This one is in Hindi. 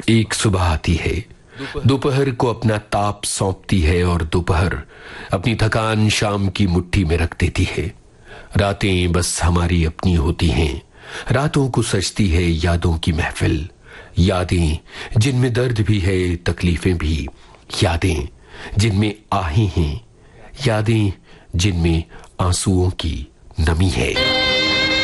एक सुबह आती है, दोपहर को अपना ताप सौंपती है और दोपहर अपनी थकान शाम की मुट्ठी में रख देती है। रातें बस हमारी अपनी होती हैं, रातों को सजती है यादों की महफिल। यादें जिनमें दर्द भी है, तकलीफें भी, यादें जिनमें आहें हैं, यादें जिनमें आंसुओं की नमी है।